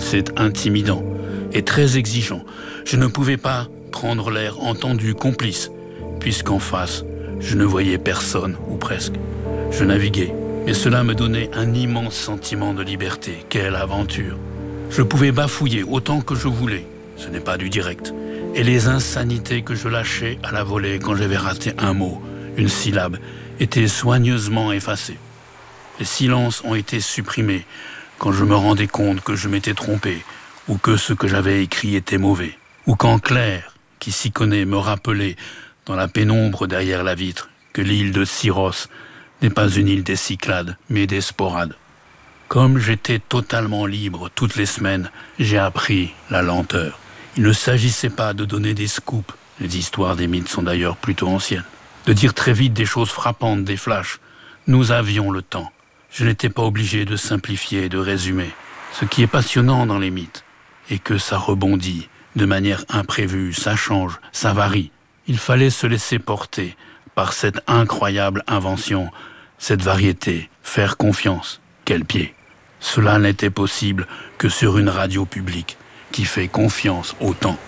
C'est intimidant et très exigeant. Je ne pouvais pas prendre l'air entendu complice, puisqu'en face, je ne voyais personne, ou presque. Je naviguais, et cela me donnait un immense sentiment de liberté. Quelle aventure! Je pouvais bafouiller autant que je voulais, ce n'est pas du direct. Et les insanités que je lâchais à la volée quand j'avais raté un mot, une syllabe, étaient soigneusement effacées. Les silences ont été supprimés quand je me rendais compte que je m'étais trompé, ou que ce que j'avais écrit était mauvais, ou quand Claire, qui s'y connaît, me rappelait, dans la pénombre derrière la vitre, que l'île de Syros n'est pas une île des Cyclades, mais des Sporades. Comme j'étais totalement libre toutes les semaines, j'ai appris la lenteur. Il ne s'agissait pas de donner des scoops, les histoires des mythes sont d'ailleurs plutôt anciennes, de dire très vite des choses frappantes, des flashs. Nous avions le temps. Je n'étais pas obligé de simplifier et de résumer. Ce qui est passionnant dans les mythes est que ça rebondit de manière imprévue, ça change, ça varie. Il fallait se laisser porter par cette incroyable invention, cette variété, faire confiance. Quel pied! Cela n'était possible que sur une radio publique qui fait confiance au temps.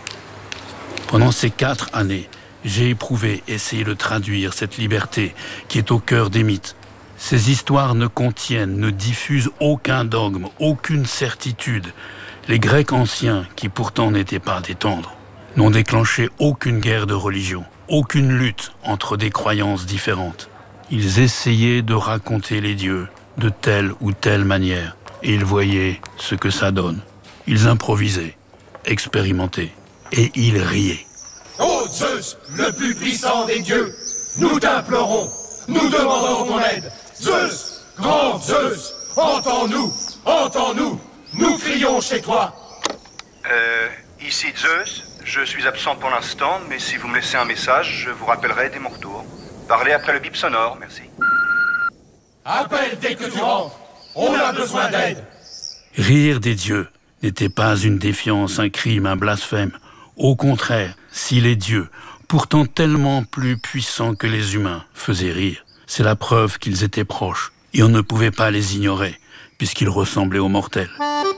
Pendant ces 4 années, j'ai éprouvé, essayé de traduire cette liberté qui est au cœur des mythes. Ces histoires ne contiennent, ne diffusent aucun dogme, aucune certitude. Les Grecs anciens, qui pourtant n'étaient pas des tendres, n'ont déclenché aucune guerre de religion, aucune lutte entre des croyances différentes. Ils essayaient de raconter les dieux de telle ou telle manière, et ils voyaient ce que ça donne. Ils improvisaient, expérimentaient, et ils riaient. Ô Zeus, le plus puissant des dieux, nous t'implorons, nous demandons ton aide. Zeus, grand Zeus, entends-nous, entends-nous, nous crions chez toi. Ici Zeus, je suis absent pour l'instant, mais si vous me laissez un message, je vous rappellerai dès mon retour. Parlez après le bip sonore, merci. Appelle dès que tu rentres, on a besoin d'aide. Rire des dieux n'était pas une défiance, un crime, un blasphème. Au contraire, si les dieux, pourtant tellement plus puissants que les humains, faisaient rire, c'est la preuve qu'ils étaient proches, et on ne pouvait pas les ignorer, puisqu'ils ressemblaient aux mortels.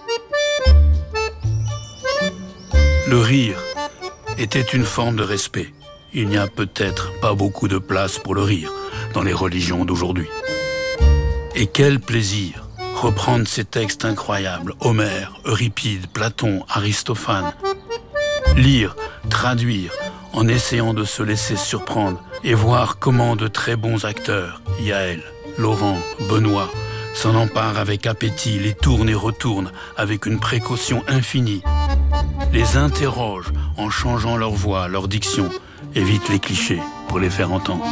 Le rire était une forme de respect. Il n'y a peut-être pas beaucoup de place pour le rire dans les religions d'aujourd'hui. Et quel plaisir reprendre ces textes incroyables, Homère, Euripide, Platon, Aristophane. Lire, traduire, en essayant de se laisser surprendre et voir comment de très bons acteurs, Yaël, Laurent, Benoît, s'en emparent avec appétit, les tournent et retournent avec une précaution infinie, les interrogent en changeant leur voix, leur diction, évitent les clichés pour les faire entendre.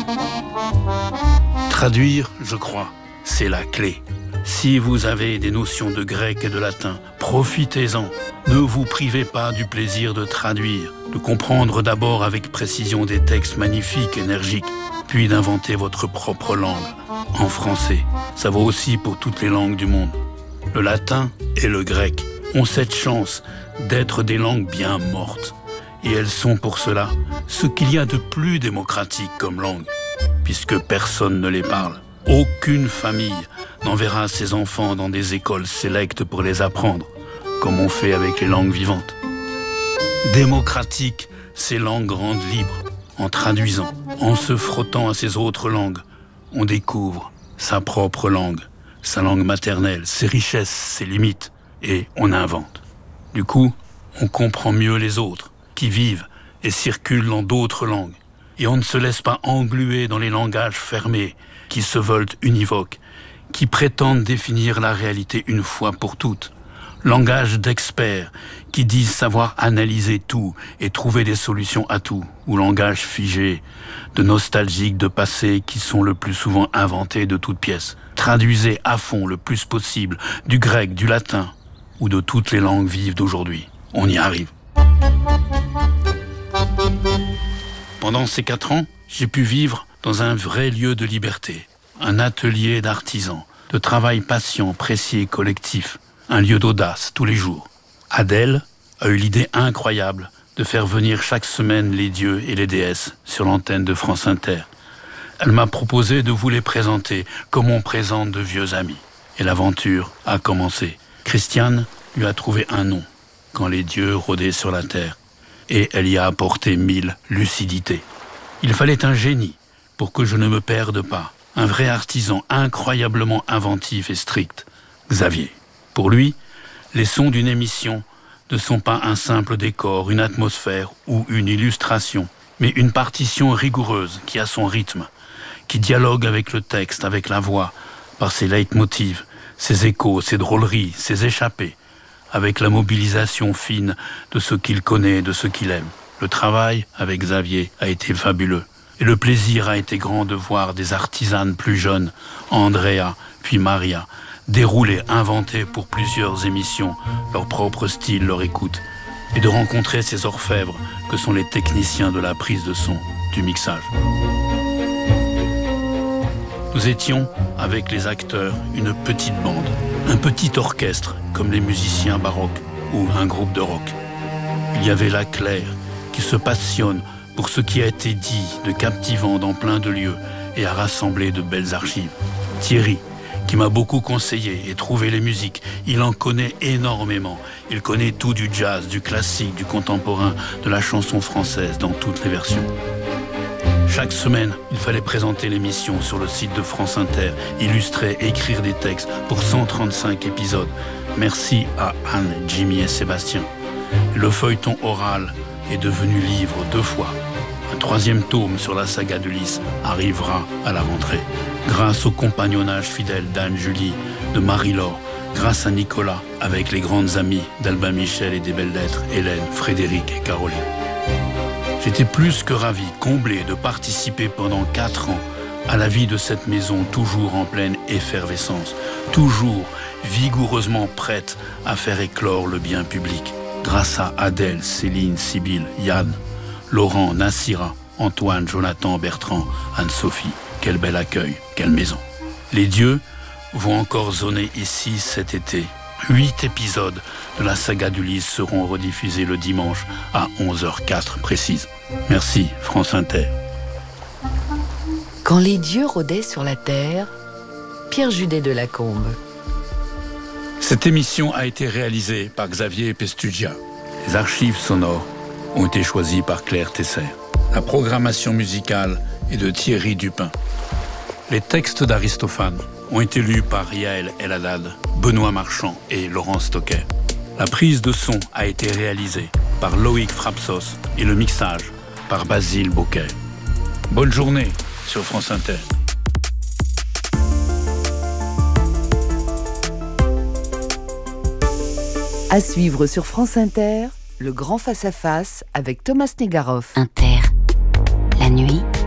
Traduire, je crois, c'est la clé. Si vous avez des notions de grec et de latin, profitez-en. Ne vous privez pas du plaisir de traduire, de comprendre d'abord avec précision des textes magnifiques, énergiques, puis d'inventer votre propre langue, en français. Ça vaut aussi pour toutes les langues du monde. Le latin et le grec ont cette chance d'être des langues bien mortes. Et elles sont pour cela ce qu'il y a de plus démocratique comme langue, puisque personne ne les parle. Aucune famille n'enverra ses enfants dans des écoles sélectes pour les apprendre, comme on fait avec les langues vivantes. Démocratique, ces langues rendent libres. En traduisant, en se frottant à ces autres langues, on découvre sa propre langue, sa langue maternelle, ses richesses, ses limites, et on invente. Du coup, on comprend mieux les autres, qui vivent et circulent dans d'autres langues. Et on ne se laisse pas engluer dans les langages fermés, qui se veulent univoques, qui prétendent définir la réalité une fois pour toutes. Langage d'experts qui disent savoir analyser tout et trouver des solutions à tout, ou langage figé, de nostalgiques de passé qui sont le plus souvent inventés de toutes pièces. Traduisez à fond le plus possible du grec, du latin ou de toutes les langues vives d'aujourd'hui. On y arrive. Pendant ces 4 ans, j'ai pu vivre dans un vrai lieu de liberté, un atelier d'artisans, de travail patient, précis et collectif, un lieu d'audace tous les jours. Adèle a eu l'idée incroyable de faire venir chaque semaine les dieux et les déesses sur l'antenne de France Inter. Elle m'a proposé de vous les présenter comme on présente de vieux amis. Et l'aventure a commencé. Christiane, lui a trouvé un nom quand les dieux rôdaient sur la terre, et elle y a apporté 1000 lucidités. Il fallait un génie pour que je ne me perde pas, un vrai artisan incroyablement inventif et strict, Xavier. Pour lui, les sons d'une émission ne sont pas un simple décor, une atmosphère ou une illustration, mais une partition rigoureuse qui a son rythme, qui dialogue avec le texte, avec la voix, par ses leitmotivs, ses échos, ses drôleries, ses échappées, avec la mobilisation fine de ce qu'il connaît, de ce qu'il aime. Le travail avec Xavier a été fabuleux. Et le plaisir a été grand de voir des artisanes plus jeunes, Andrea puis Maria, dérouler, inventer pour plusieurs émissions leur propre style, leur écoute, et de rencontrer ces orfèvres que sont les techniciens de la prise de son, du mixage. Nous étions, avec les acteurs, une petite bande, un petit orchestre, comme les musiciens baroques ou un groupe de rock. Il y avait là Claire, qui se passionne pour ce qui a été dit de captivant dans plein de lieux et a rassemblé de belles archives. Thierry, qui m'a beaucoup conseillé et trouvé les musiques. Il en connaît énormément. Il connaît tout du jazz, du classique, du contemporain, de la chanson française dans toutes les versions. Chaque semaine, il fallait présenter l'émission sur le site de France Inter, illustrer, écrire des textes pour 135 épisodes. Merci à Anne, Jimmy et Sébastien. Le feuilleton oral est devenu livre 2 fois. Un 3e tome sur la saga d'Ulysse arrivera à la rentrée. Grâce au compagnonnage fidèle d'Anne-Julie, de Marie-Laure, grâce à Nicolas, avec les grandes amies d'Albin Michel et des belles lettres, Hélène, Frédéric et Caroline. J'étais plus que ravi, comblé de participer pendant 4 ans à la vie de cette maison toujours en pleine effervescence, toujours vigoureusement prête à faire éclore le bien public. Grâce à Adèle, Céline, Sibylle, Yann, Laurent, Nassira, Antoine, Jonathan, Bertrand, Anne-Sophie. Quel bel accueil, quelle maison. Les dieux vont encore zoner ici cet été. 8 épisodes de la saga d'Ulysse seront rediffusés le dimanche à 11h04 précise. Merci, France Inter. Quand les dieux rôdaient sur la terre, Pierre Judet de Lacombe. Cette émission a été réalisée par Xavier Pestugia. Les archives sonores ont été choisies par Claire Tesser. La programmation musicale est de Thierry Dupin. Les textes d'Aristophane ont été lus par Yael El-Haddad, Benoît Marchand et Laurent Stocker. La prise de son a été réalisée par Loïc Frapsos et le mixage par Basile Bocquet. Bonne journée sur France Inter. À suivre sur France Inter, le grand face-à-face avec Thomas Negaroff. Inter, la nuit,